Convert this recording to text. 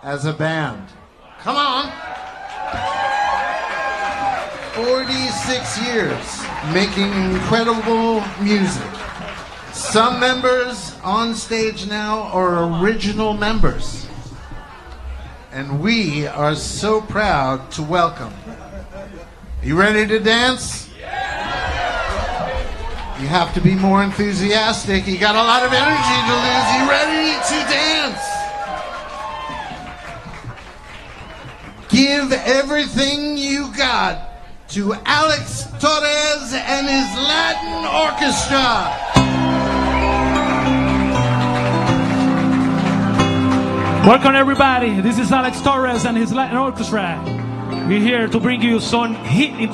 as a band. Come on. 46 years making incredible music. Some members on stage now are original members. And we are so proud to welcome. You ready to dance? You have to be more enthusiastic. You got a lot of energy to lose. You ready to dance? Give everything you got to Alex Torres and his Latin Orchestra. Welcome everybody. This is Alex Torres and his Latin Orchestra. We're here to bring you some hit